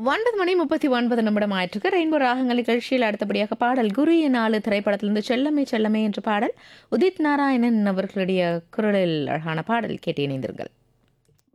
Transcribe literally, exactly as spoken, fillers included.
ஒன்பது மணி முப்பத்தி ஒன்பது நிமிடம் ஆயிட்டிருக்கு. ரெயின்போ ராகங்கள் நிகழ்ச்சியில் அடுத்தபடியாக பாடல் குரு என் ஆளு திரைப்படத்திலிருந்து செல்லமே செல்லமே என்ற பாடல் உதித் நாராயணன் அவர்களுடைய குரலில் அழகான பாடல் கேட்டு இணைந்தீர்கள்.